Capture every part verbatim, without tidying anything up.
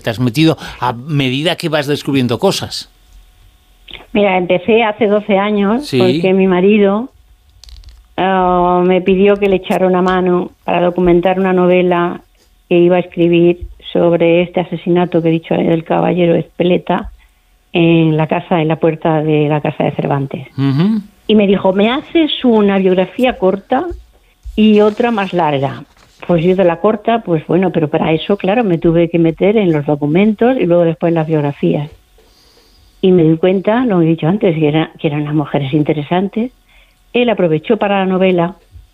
te has metido a medida que vas descubriendo cosas? Mira, empecé hace doce años sí. porque mi marido uh, me pidió que le echara una mano para documentar una novela que iba a escribir sobre este asesinato que he dicho del caballero Ezpeleta en la casa, en la puerta de la casa de Cervantes. Uh-huh. Y me dijo, ¿me haces una biografía corta y otra más larga? Pues yo de la corta, pues bueno, pero para eso, claro, me tuve que meter en los documentos y luego después en las biografías. Y me di cuenta, lo he dicho antes, que, era, que eran unas mujeres interesantes. Él aprovechó para la novela,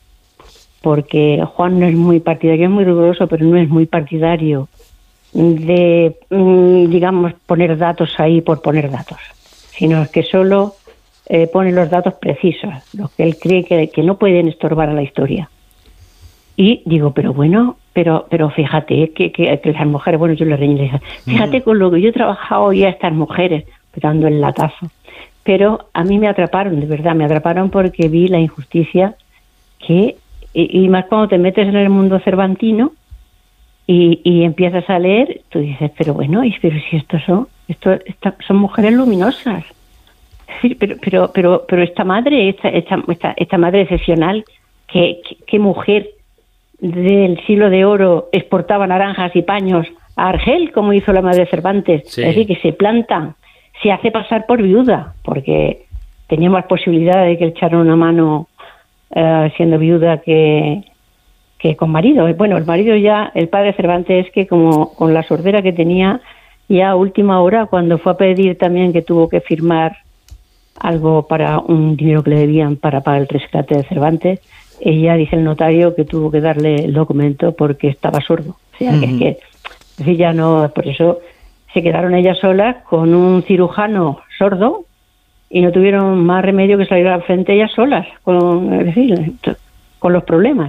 porque Juan no es muy partidario, es muy riguroso, pero no es muy partidario de, digamos, poner datos ahí por poner datos, sino que solo eh, pone los datos precisos, los que él cree que, que no pueden estorbar a la historia. Y digo, pero bueno, pero pero fíjate que, que, que las mujeres, bueno, yo le reñí, le dije, fíjate con lo que yo he trabajado ya estas mujeres, dando el latazo. Pero a mí me atraparon, de verdad, me atraparon porque vi la injusticia que, y, y más cuando te metes en el mundo cervantino y, y empiezas a leer, tú dices, pero bueno, pero si estos son, esto, esta, son mujeres luminosas. Sí, pero, pero, pero, pero esta madre, esta, esta, esta, esta madre excepcional, que, que, que mujer del siglo de oro exportaba naranjas y paños a Argel, como hizo la madre Cervantes, sí. Es decir, que se planta, se hace pasar por viuda, porque tenía más posibilidad de que le echaran una mano uh, siendo viuda que, que con marido. Bueno, el marido ya, el padre Cervantes, es que como con la sordera que tenía, ya a última hora, cuando fue a pedir también que tuvo que firmar algo para un dinero que le debían para pagar el rescate de Cervantes, ella dice el notario que tuvo que darle el documento porque estaba sordo. O sea, uh-huh. que es que, es decir, ya no, por eso se quedaron ellas solas con un cirujano sordo y no tuvieron más remedio que salir al frente ellas solas, con, es decir, con los problemas.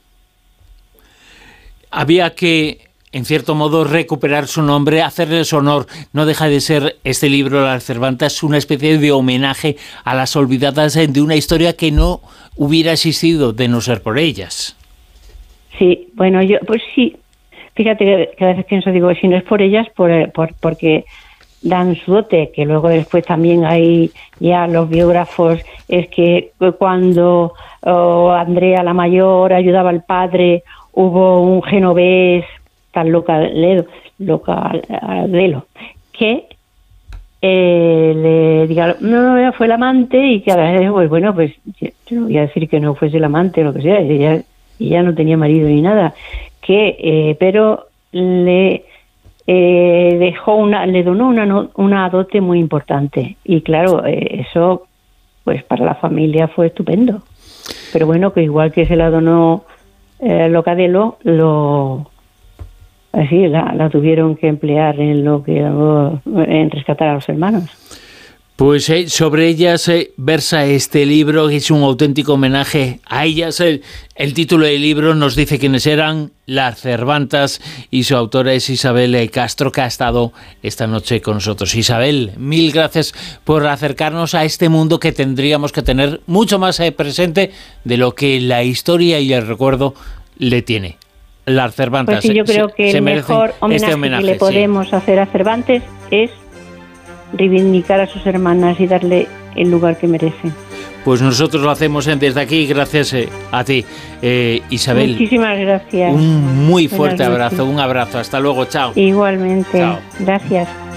Había que, en cierto modo, recuperar su nombre, hacerles honor. No deja de ser este libro, Las Cervantas, una especie de homenaje a las olvidadas de una historia que no hubiera existido de no ser por ellas. Sí, bueno, yo, pues sí. Fíjate que, que a veces pienso, digo, si no es por ellas, por, por porque dan su dote, que luego después también hay ya los biógrafos, es que cuando oh, Andrea la mayor ayudaba al padre, hubo un genovés, tan localero, localero, que eh, le diga, no, no, fue el amante, y que a veces, pues bueno, pues yo no voy a decir que no fuese el amante o lo que sea, ella, ella no tenía marido ni nada, que eh, pero le eh, dejó una, le donó una una dote muy importante, y claro, eh, eso pues para la familia fue estupendo, pero bueno, que igual que se la donó eh, Locadelo, lo así la, la tuvieron que emplear en lo que en rescatar a los hermanos. Pues eh, sobre ellas eh, versa este libro, que es un auténtico homenaje a ellas. El, el título del libro nos dice quiénes eran, Las Cervantas, y su autora es Isabel Castro, que ha estado esta noche con nosotros. Isabel, mil gracias por acercarnos a este mundo que tendríamos que tener mucho más eh, presente de lo que la historia y el recuerdo le tiene. Las Cervantas. Pues sí, yo creo que el mejor homenaje, este homenaje que le podemos sí. hacer a Cervantes es reivindicar a sus hermanas y darle el lugar que merecen. Pues nosotros lo hacemos desde aquí, gracias eh, a ti, eh, Isabel. Muchísimas gracias. Un muy fuerte abrazo, un abrazo. Hasta luego, chao. Igualmente, chao. Gracias.